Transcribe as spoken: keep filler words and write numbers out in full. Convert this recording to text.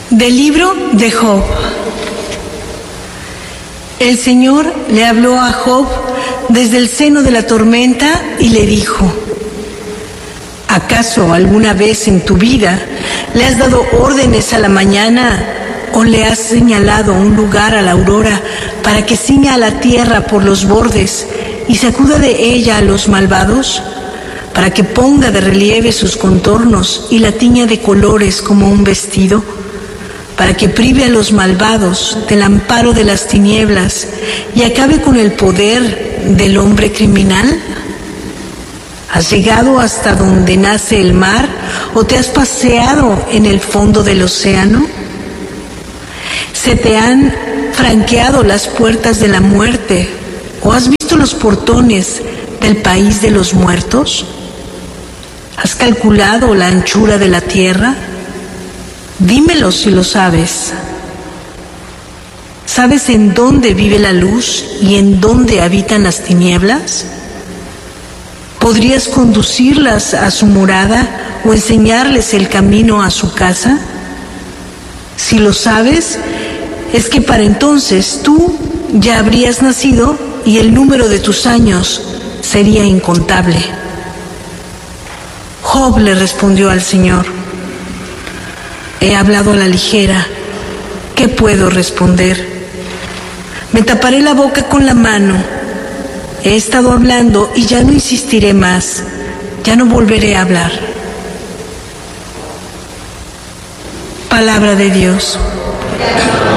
Del libro de Job. El Señor le habló a Job desde el seno de la tormenta y le dijo: ¿acaso alguna vez en tu vida le has dado órdenes a la mañana o le has señalado un lugar a la aurora para que ciña a la tierra por los bordes y sacuda de ella a los malvados, para que ponga de relieve sus contornos y la tiña de colores como un vestido, para que prive a los malvados del amparo de las tinieblas y acabe con el poder del hombre criminal? ¿Has llegado hasta donde nace el mar o te has paseado en el fondo del océano? ¿Se te han franqueado las puertas de la muerte o has visto los portones del país de los muertos? ¿Has calculado la anchura de la tierra? Dímelo si lo sabes. ¿Sabes en dónde vive la luz y en dónde habitan las tinieblas? ¿Podrías conducirlas a su morada o enseñarles el camino a su casa? Si lo sabes, es que para entonces tú ya habrías nacido y el número de tus años sería incontable. Job le respondió al Señor: he hablado a la ligera, ¿qué puedo responder? Me taparé la boca con la mano. He estado hablando y ya no insistiré más, ya no volveré a hablar. Palabra de Dios.